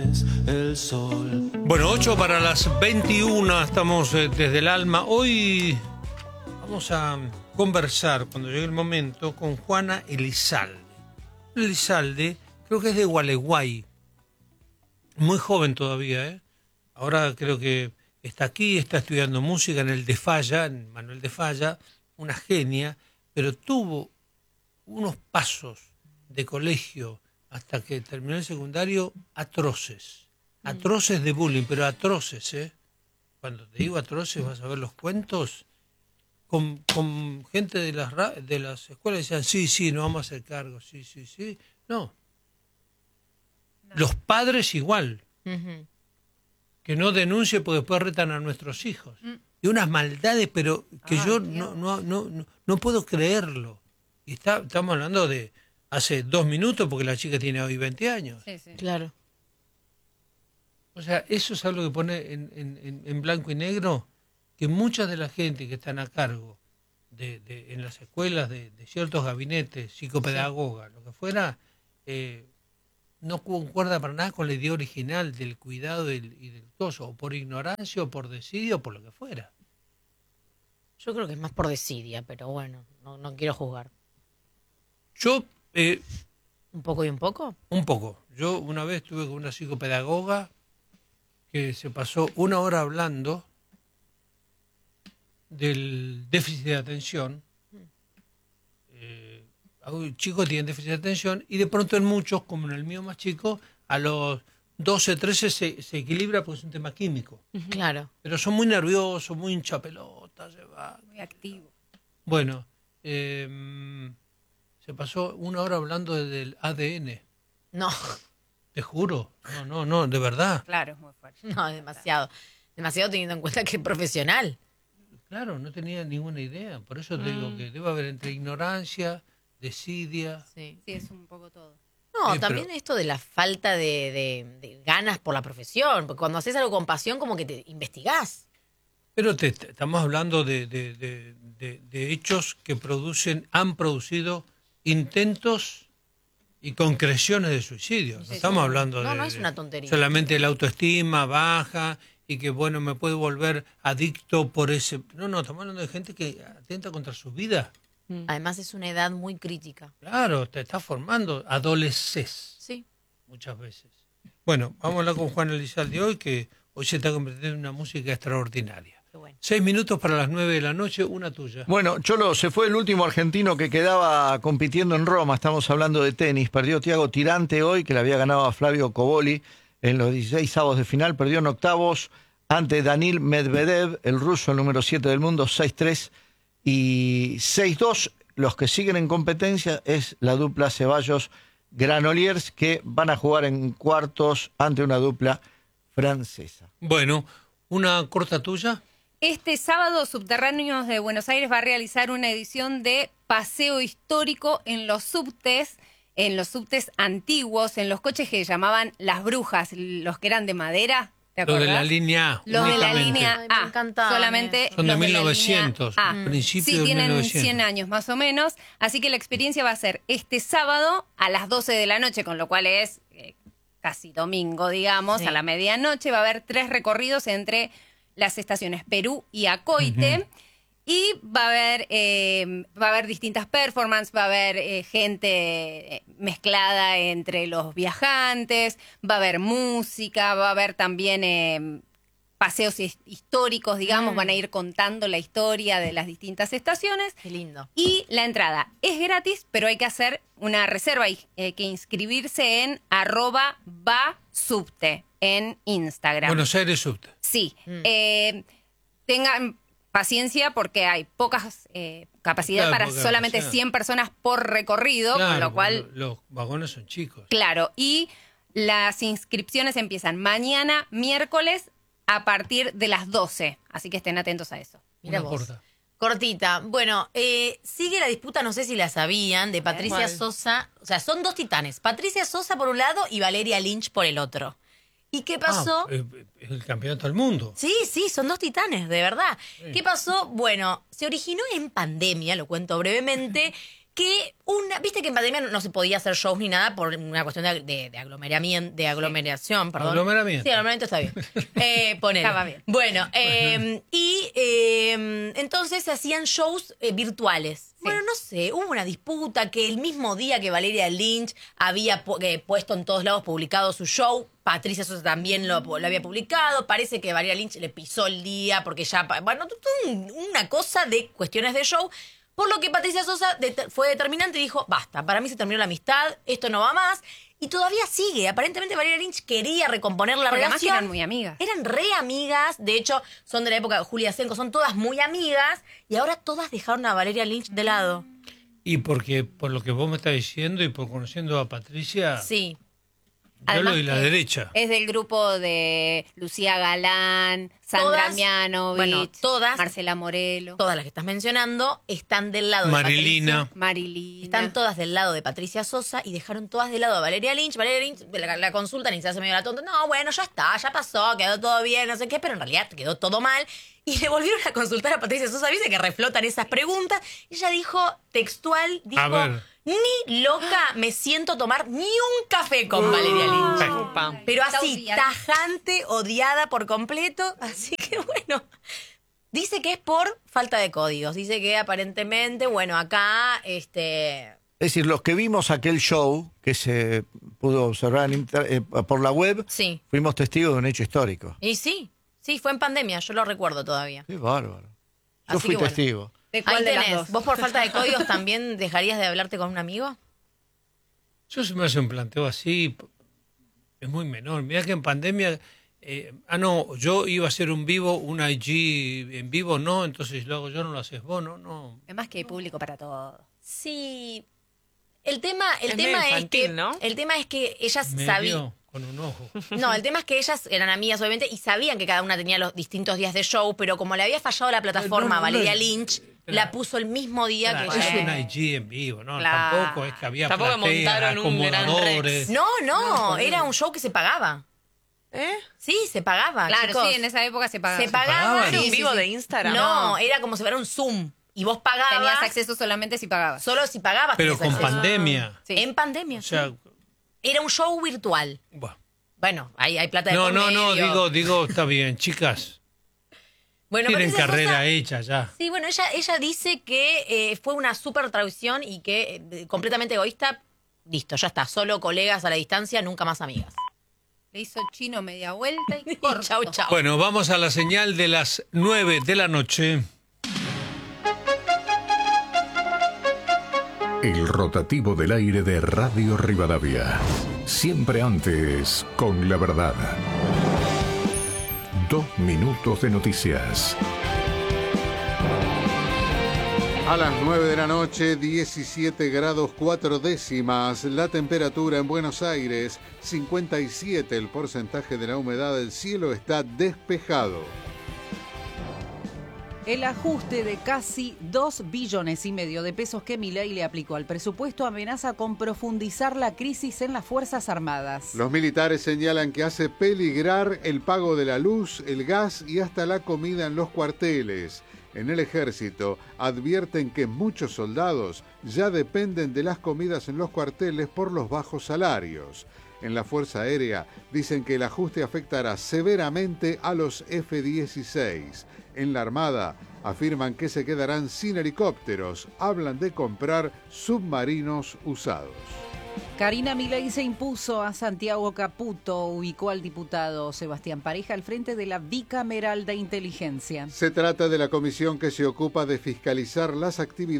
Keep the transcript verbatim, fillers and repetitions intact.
El sol. Bueno, ocho para las veintiuna, estamos eh, desde el alma. Hoy vamos a conversar, cuando llegue el momento, con Juana Elizalde. Elizalde, creo que es de Gualeguay. Muy joven todavía, ¿eh? Ahora creo que está aquí, está estudiando música en el de Falla, en Manuel de Falla, una genia, pero tuvo unos pasos de colegio hasta que terminó el secundario atroces. Atroces de bullying, pero atroces, ¿eh? Cuando te digo atroces, vas a ver los cuentos. Con, con gente de las, de las escuelas decían, sí, sí, no vamos a hacer cargo, sí, sí, sí. No. no. Los padres igual. Uh-huh. Que no denuncie porque después retan a nuestros hijos. Uh-huh. Y unas maldades, pero que Ay, yo no, no, no, no, no puedo creerlo. Y está, estamos hablando de hace dos minutos porque la chica tiene hoy veinte años. Sí, sí. Claro. O sea, eso es algo que pone en, en, en blanco y negro, que mucha de la gente que están a cargo de, de, en las escuelas de, de ciertos gabinetes, psicopedagogas, sí. lo que fuera, eh, no concuerda para nada con la idea original del cuidado del, y del toso, o por ignorancia, o por desidia, o por lo que fuera. Yo creo que es más por desidia, pero bueno, no, no quiero juzgar. Yo... Eh, ¿Un poco y un poco? Un poco. Yo una vez estuve con una psicopedagoga que se pasó una hora hablando del déficit de atención. Eh, hay chicos que tienen déficit de atención y de pronto en muchos, como en el mío más chico, a los doce, trece se, se equilibra porque es un tema químico. Claro. Pero son muy nerviosos, muy hinchapelotas, se va. Muy activos. Bueno, eh, se pasó una hora hablando del A D N. No. Te juro. No, no, no, de verdad. Claro, es muy fuerte. No, es demasiado. Demasiado teniendo en cuenta que es profesional. Claro, no tenía ninguna idea. Por eso te mm. digo que debe haber entre ignorancia, desidia. Sí, sí, es un poco todo. No, eh, también pero... esto de la falta de, de, de ganas por la profesión. Porque cuando haces algo con pasión, como que te investigás. Pero te, te, estamos hablando de, de, de, de, de hechos que producen, han producido intentos y concreciones de suicidio. No sí, estamos sí. hablando no, de... No, no es una tontería. Solamente la autoestima baja y que, bueno, me puedo volver adicto por ese... No, no, estamos hablando de gente que atenta contra su vida. Mm. Además es una edad muy crítica. Claro, te está formando. Adoleces. Sí. Muchas veces. Bueno, vamos a hablar con Juana Elizalde hoy, que hoy se está convirtiendo en una música extraordinaria. Bueno. Seis minutos para las nueve de la noche, una tuya. Bueno, Cholo, se fue el último argentino que quedaba compitiendo en Roma. Estamos hablando de tenis. Perdió Thiago Tirante hoy, que le había ganado a Flavio Cobolli en los dieciséis avos de final. Perdió en octavos ante Danil Medvedev, el ruso, el número siete del mundo, seis tres y seis dos. Los que siguen en competencia es la dupla Ceballos-Granollers, que van a jugar en cuartos ante una dupla francesa. Bueno, ¿una corta tuya? Este sábado, Subterráneos de Buenos Aires va a realizar una edición de paseo histórico en los subtes, en los subtes antiguos, en los coches que llamaban las brujas, los que eran de madera. ¿Te acordás? Los de la línea A. Los de la línea A. Ay, solamente son de los mil novecientos, de la línea A. principios Sí, de tienen mil novecientos. cien años más o menos. Así que la experiencia va a ser este sábado a las doce de la noche, con lo cual es eh, casi domingo, digamos, sí. a la medianoche. Va a haber tres recorridos entre las estaciones Perú y Acoite. Uh-huh. Y va a haber eh, va a haber distintas performances, va a haber eh, gente mezclada entre los viajantes, va a haber música, va a haber también eh, paseos históricos, digamos, mm. van a ir contando la historia de las distintas estaciones. Qué lindo. Y la entrada es gratis, pero hay que hacer una reserva, hay eh, que inscribirse en arroba va subte en Instagram. Buenos Aires Subte. Sí. Mm. Eh, tengan paciencia porque hay pocas eh, capacidad claro, para poca solamente capacidad. cien personas por recorrido, claro, con lo cual... Los vagones son chicos. Claro, y las inscripciones empiezan mañana, miércoles, a partir de las doce. Así que estén atentos a eso. Mira vos. Corta. Cortita. Bueno, eh, sigue la disputa, no sé si la sabían, de Patricia ¿Cuál? Sosa. O sea, son dos titanes. Patricia Sosa por un lado y Valeria Lynch por el otro. ¿Y qué pasó? Ah, es el campeonato del mundo. Sí, sí, son dos titanes, de verdad. Sí. ¿Qué pasó? Bueno, se originó en pandemia, lo cuento brevemente, que una, viste que en pandemia no, no se podía hacer shows ni nada por una cuestión de, de, de aglomeramiento, de aglomeración, perdón. Aglomeramiento. Sí, aglomeramiento está bien. Eh, ponele. Estaba bien. Bueno, eh, y eh, entonces se hacían shows eh, virtuales. Sí. Bueno, no sé, hubo una disputa que el mismo día que Valeria Lynch había pu- eh, puesto en todos lados publicado su show, Patricia Sosa también lo, lo había publicado, parece que Valeria Lynch le pisó el día porque ya, bueno, una cosa de cuestiones de show. Por lo que Patricia Sosa det- fue determinante y dijo, basta, para mí se terminó la amistad, esto no va más. Y todavía sigue. Aparentemente Valeria Lynch quería recomponer la Porque además que relación. eran muy amigas. Eran re amigas. De hecho, son de la época de Julia Senko. Son todas muy amigas. Y ahora todas dejaron a Valeria Lynch de lado. Y porque, por lo que vos me estás diciendo y por conociendo a Patricia, Sí. yo Además lo de la que derecha. Es del grupo de Lucía Galán, Sandra Todas, Mianovich, bueno, todas. Marcela Morelo, Todas las que estás mencionando están del lado de Marilina. Patricia. Marilina. Están todas del lado de Patricia Sosa y dejaron todas del lado de Valeria Lynch. Valeria Lynch la, la consultan y se hace medio la tonta. No, bueno, ya está, ya pasó, quedó todo bien, no sé qué, pero en realidad quedó todo mal. Y le volvieron a consultar a Patricia Sosa, viste que reflotan esas preguntas. Y ella dijo, textual, dijo, A ver. ni loca me siento tomar ni un café con Valeria Lynch. Upa. Pero Está así, odiada. tajante, odiada por completo. Así que bueno, dice que es por falta de códigos. Dice que aparentemente, bueno, acá, este... Es decir, los que vimos aquel show que se pudo observar en inter- eh, por la web, Sí. fuimos testigos de un hecho histórico. Y sí, sí, fue en pandemia, yo lo recuerdo todavía. Qué bárbaro. Yo Así fui que bueno. testigo. ¿De cuál Ahí de las tenés. dos? ¿Vos por falta de códigos también dejarías de hablarte con un amigo? Yo se me hace un planteo así, es muy menor. Mira que en pandemia, eh, ah no, yo iba a hacer un vivo, un I G en vivo, no, entonces lo hago yo, no lo haces vos, no, no. Además que hay público para todo. Sí. El tema, el Es tema medio es infantil, que ¿no? el tema es que ellas Me sabían. vio con un ojo. No, el tema es que ellas eran amigas, obviamente, y sabían que cada una tenía los distintos días de show, pero como le había fallado la plataforma No, a no, no, Valeria no. Lynch, Claro. la puso el mismo día Claro, que es ella. un I G en vivo, ¿no? Claro. Tampoco es que había Tampoco platea, montaron un gran acomodadores. Rex. No, no, era un show que se pagaba. ¿Eh? Sí, se pagaba. Claro, chicos. sí, en esa época se pagaba. Se pagaba. pagaba? ¿Era sí, un sí, vivo sí. de Instagram? No, era como si fuera un Zoom. Y vos pagabas. Tenías acceso solamente si pagabas. Solo si pagabas. Pero tenías con acceso. pandemia. Sí. En pandemia. O sea, sí. Era un show virtual. bueno. Bueno, hay, hay plata de No, por no, no, medio. digo, digo, está bien, chicas. Bueno, Tienen Patricia carrera Sosa- hecha ya. Sí, bueno, ella, ella dice que eh, fue una súper traición y que eh, completamente egoísta. Listo, ya está. Solo colegas a la distancia, nunca más amigas. Le hizo chino media vuelta y corto. Chau, chau. Bueno, vamos a la señal de las nueve de la noche. El rotativo del aire de Radio Rivadavia. Siempre antes, con la verdad. Dos minutos de noticias. A las nueve de la noche, diecisiete grados cuatro décimas. La temperatura en Buenos Aires, cincuenta y siete el porcentaje de la humedad. El cielo está despejado. El ajuste de casi dos billones y medio de pesos que Milei le aplicó al presupuesto amenaza con profundizar la crisis en las Fuerzas Armadas. Los militares señalan que hace peligrar el pago de la luz, el gas y hasta la comida en los cuarteles. En el ejército advierten que muchos soldados ya dependen de las comidas en los cuarteles por los bajos salarios. En la Fuerza Aérea dicen que el ajuste afectará severamente a los F dieciséis. En la Armada afirman que se quedarán sin helicópteros. Hablan de comprar submarinos usados. Karina Milei se impuso a Santiago Caputo, ubicó al diputado Sebastián Pareja al frente de la Bicameral de Inteligencia. Se trata de la comisión que se ocupa de fiscalizar las actividades